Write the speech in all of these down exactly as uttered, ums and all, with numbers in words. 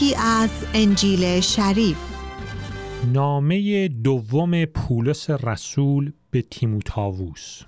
از انجیل شریف. نامه دوم پولس رسول به تیموتائوس،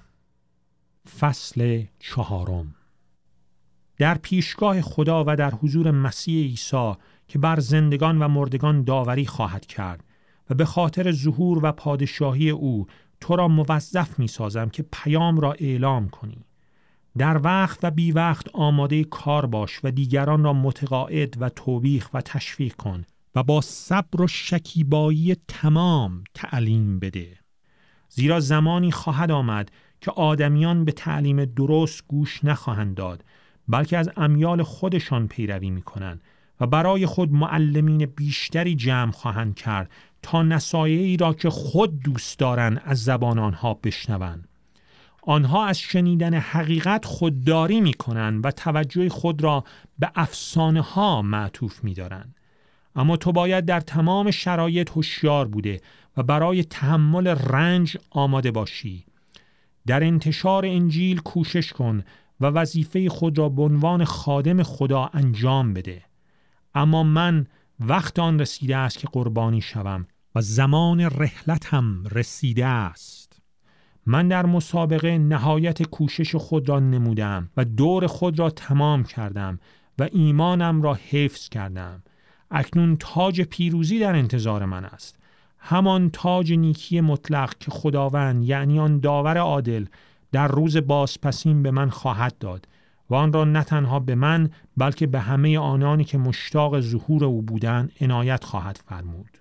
فصل چهارم. در پیشگاه خدا و در حضور مسیح عیسی که بر زندگان و مردگان داوری خواهد کرد و به خاطر ظهور و پادشاهی او تو را موظف می سازم که پیام را اعلام کنی. در وقت و بی وقت آماده کار باش و دیگران را متقاعد و توبیخ و تشویق کن و با صبر و شکیبایی تمام تعلیم بده. زیرا زمانی خواهد آمد که آدمیان به تعلیم درست گوش نخواهند داد، بلکه از امیال خودشان پیروی می کنند و برای خود معلمین بیشتری جمع خواهند کرد تا نصایحی را که خود دوست دارند از زبان آنها بشنوند. آنها از شنیدن حقیقت خودداری می کنند و توجه خود را به افسانه ها معطوف می دارند. اما تو باید در تمام شرایط هوشیار بوده و برای تحمل رنج آماده باشی. در انتشار انجیل کوشش کن و وظیفه خود را به عنوان خادم خدا انجام بده. اما من وقت آن رسیده است که قربانی شوم و زمان رحلتم رسیده است. من در مسابقه نهایت کوشش خود را نمودم و دور خود را تمام کردم و ایمانم را حفظ کردم. اکنون تاج پیروزی در انتظار من است، همان تاج نیکی مطلق که خداوند یعنی آن داور عادل در روز بازپسین به من خواهد داد و آن را نه تنها به من بلکه به همه آنانی که مشتاق ظهور او بودند عنایت خواهد فرمود.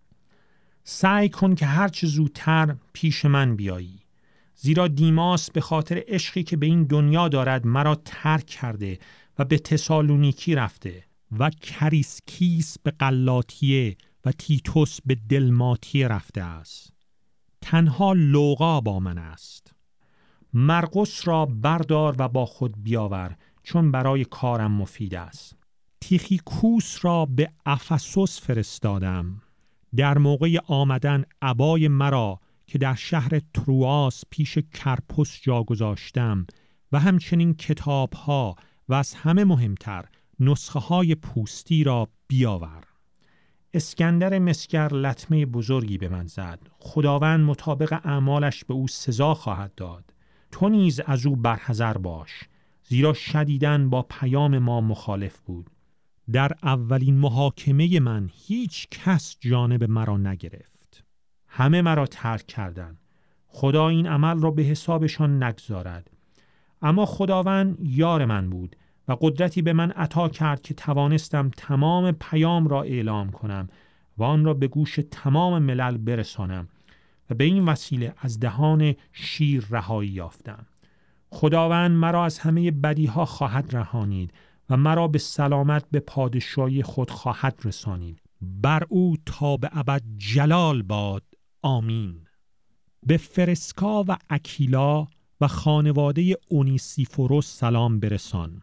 سعی کن که هرچه زودتر پیش من بیایی، زیرا دیماس به خاطر عشقی که به این دنیا دارد مرا ترک کرده و به تسالونیکی رفته و کریسکیس به غلاطیه و تیتوس به دلماتیه رفته است. تنها لوقا با من است. مرقس را بردار و با خود بیاور، چون برای کارم مفید است. تیخیکوس را به افسوس فرستادم. در موقع آمدن عبای مرا که در شهر ترواس پیش کرپوس جا گذاشتم و همچنین کتاب‌ها و از همه مهمتر نسخه های پوستی را بیاور. اسکندر مسگر لطمه بزرگی به من زد. خداوند مطابق اعمالش به او سزا خواهد داد. تو نیز از او برحذر باش، زیرا شدیداً با پیام ما مخالف بود. در اولین محاکمه من هیچ کس جانب مرا نگرفت. همه مرا ترک کردند. خدا این عمل را به حسابشان نگذارد. اما خداوند یار من بود و قدرتی به من عطا کرد که توانستم تمام پیام را اعلام کنم و آن را به گوش تمام ملل برسانم و به این وسیله از دهان شیر رهایی یافتم. خداوند مرا از همه بدیها خواهد رهانید و مرا به سلامت به پادشاهی خود خواهد رسانید. بر او تا به ابد جلال باد. آمین. به فرسکا و اکیلا و خانواده اونیسیفوروس سلام برسان.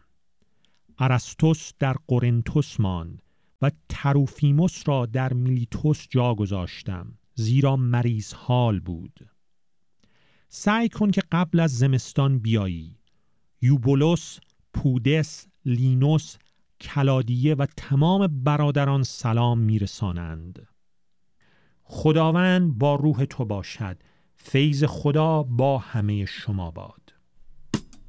ارسطس در قرنتس ماند و تروفیموس را در میلیتوس جا گذاشتم، زیرا مریض حال بود. سعی کن که قبل از زمستان بیایی. یوبولوس، پودس، لینوس، کلادیه و تمام برادران سلام میرسانند. خداوند با روح تو باشد. فیض خدا با همه شما باد.